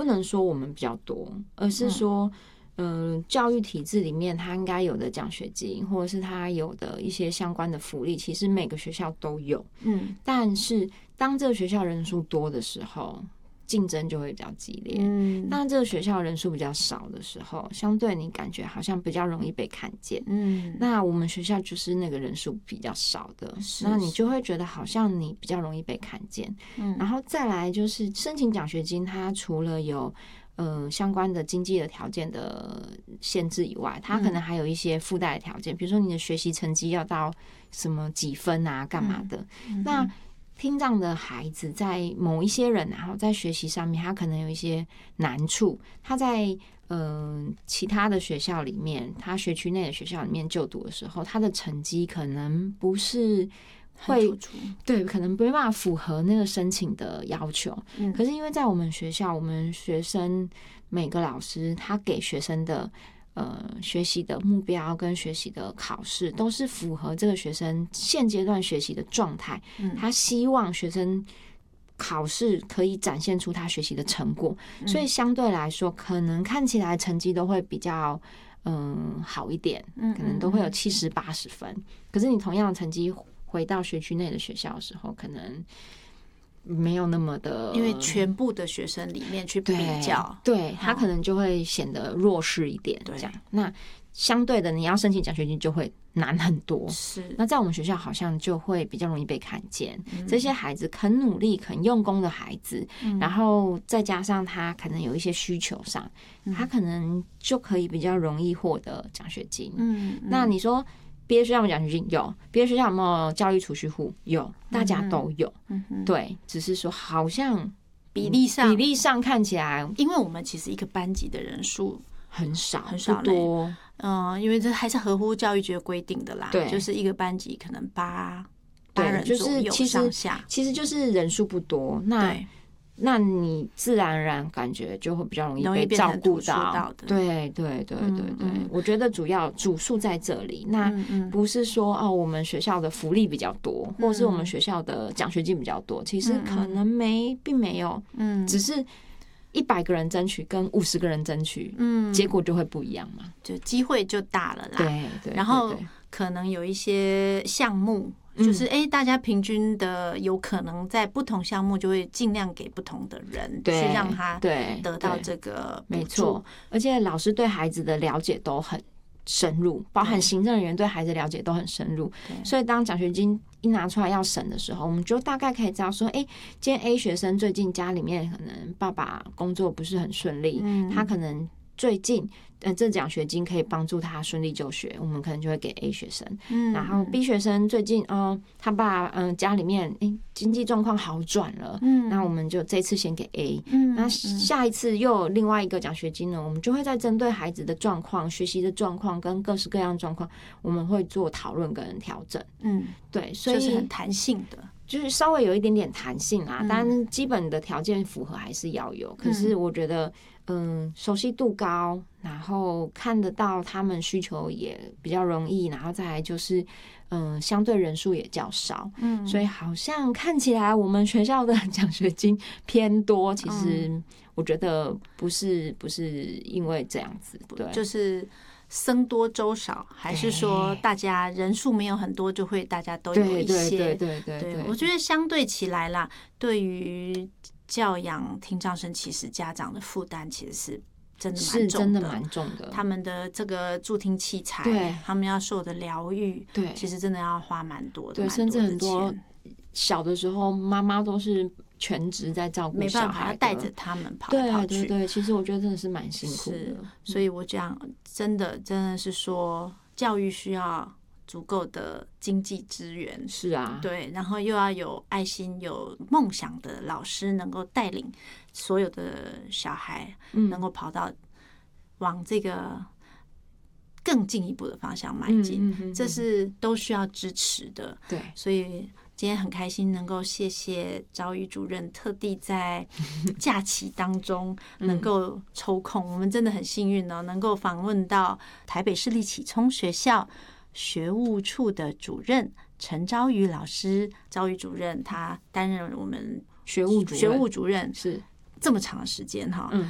不能说我们比较多，而是说教育体制里面它应该有的奖学金，或者是它有的一些相关的福利，其实每个学校都有。但是当这个学校人数多的时候，竞争就会比较激烈。当这个学校人数比较少的时候，相对你感觉好像比较容易被看见。那我们学校就是那个人数比较少的，那你就会觉得好像你比较容易被看见。然后再来就是申请奖学金，它除了有相关的经济的条件的限制以外，它可能还有一些附带的条件，比如说你的学习成绩要到什么几分啊，干嘛的。那听障的孩子在某一些人，然后在学习上面，他可能有一些难处。他在其他的学校里面，他学区内的学校里面就读的时候，他的成绩可能不是会对，可能没办法符合那个申请的要求。可是因为在我们学校，我们学生每个老师他给学生的学习的目标跟学习的考试都是符合这个学生现阶段学习的状态，他希望学生考试可以展现出他学习的成果，所以相对来说可能看起来成绩都会比较好一点，可能都会有70、80分。可是你同样的成绩回到学区内的学校的时候，可能没有那么的， 因为全部的学生里面去比较， 对他可能就会显得弱势一点。这样，那相对的，你要申请奖学金就会难很多。 是， 那在我们学校好像就会比较容易被看见。这些孩子肯努力、肯用功的孩子，然后再加上他可能有一些需求上，他可能就可以比较容易获得奖学金。那你说别的学校有没有奖学金？有。别的学校有没有教育储蓄户？有，大家都有。对，只是说好像比例上看起来， 因为我们其实一个班级的人数很少， 很少多。 因为这还是合乎教育局规定的啦。对，就是一个班级可能8人左右上下， 其实就是人数不多。那你自然而然感觉就会比较容易被照顾到。对，我觉得主诉在这里。那不是说我们学校的福利比较多，或是我们学校的奖学金比较多，其实可能并没有。只是100个人争取跟50个人争取，结果就会不一样嘛， 就机会就大了啦。 对， 然后可能有一些项目。就是大家平均的有可能在不同项目就会尽量给不同的人，去让他得到这个没错。而且老师对孩子的了解都很深入，包含行政人员对孩子了解都很深入。所以当奖学金一拿出来要审的时候，我们就大概可以知道说，今天 A 学生最近家里面可能爸爸工作不是很顺利，他可能最近这奖学金可以帮助他顺利就学，我们可能就会给 A 学生。然后 B 学生最近他爸家里面经济状况好转了，那我们就这次先给 A。那下一次又有另外一个奖学金呢，我们就会再针对孩子的状况、学习的状况跟各式各样的状况，我们会做讨论跟调整。对，所以就是很弹性的。 就是稍微有一点点弹性啊，但基本的条件符合还是要有。可是我觉得，熟悉度高，然后看得到他们需求也比较容易，然后再来就是，相对人数也较少，所以好像看起来我们学校的奖学金偏多。其实我觉得不是因为这样子，对， 就是僧多粥少，还是说大家人数没有很多，就会大家都有一些？对，我觉得相对起来啦，对于教养听障生，其实家长的负担其实是真的蛮重的。他们的这个助听器材，对，他们要受的疗愈，对，其实真的要花蛮多的， 对，甚至很多小的时候妈妈都是全职在照顾小孩， 没办法带着他们跑来跑去。 对，其实我觉得真的是蛮辛苦的。 所以我讲真的是说，教育需要足够的经济资源， 是啊， 对，然后又要有爱心、有梦想的老师，能够带领所有的小孩，能够跑到往这个更进一步的方向迈进，这是都需要支持的。对，所以今天很开心能够谢谢昭瑜主任特地在假期当中能够抽空，我们真的很幸运哦，能够访问到台北市立启聪学校学务处的主任陈昭瑜老师。昭瑜主任他担任我们学务主任是这么长的时间哈，